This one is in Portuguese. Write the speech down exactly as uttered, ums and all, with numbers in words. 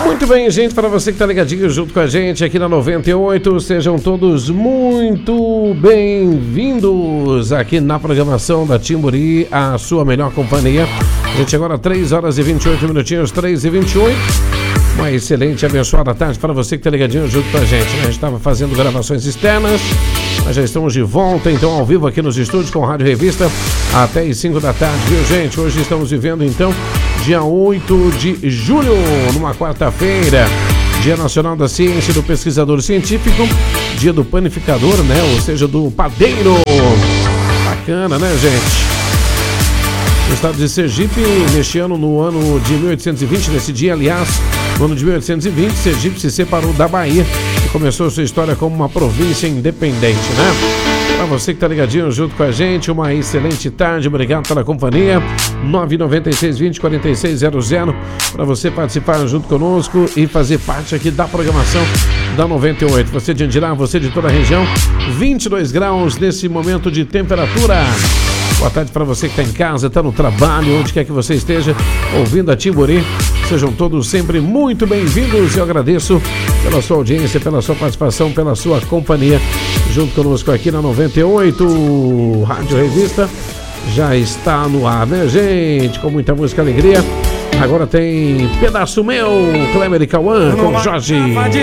Muito bem, gente, para você que está ligadinho junto com a gente aqui na noventa e oito, sejam todos muito bem-vindos aqui na programação da Timburi, a sua melhor companhia. Gente, agora três horas e vinte e oito minutinhos, três e vinte e oito. Uma excelente, abençoada tarde para você que está ligadinho junto com a gente, né? A gente estava fazendo gravações externas, mas já estamos de volta, então, ao vivo aqui nos estúdios com Rádio Revista até as cinco da tarde, viu, gente? Hoje estamos vivendo, então, dia oito de julho, numa quarta-feira, Dia Nacional da Ciência e do Pesquisador Científico, dia do panificador, né? Ou seja, do padeiro. Bacana, né, gente? No estado de Sergipe, neste ano, no ano de mil oitocentos e vinte, nesse dia, aliás, no ano de mil oitocentos e vinte, Sergipe se separou da Bahia e começou sua história como uma província independente, né? Para você que tá ligadinho junto com a gente, uma excelente tarde, obrigado pela companhia. nove nove seis, vinte, quarenta e seis zero zero para você participar junto conosco e fazer parte aqui da programação da noventa e oito. Você de Andirá, você de toda a região, vinte e dois graus nesse momento de temperatura. Boa tarde para você que está em casa, está no trabalho, onde quer que você esteja ouvindo a Timburi. Sejam todos sempre muito bem-vindos e eu agradeço pela sua audiência, pela sua participação, pela sua companhia junto conosco aqui na noventa e oito. Rádio Revista já está no ar, né, gente? Com muita música e alegria. Agora tem Pedaço Meu, Kleber e Cauã com Jorge.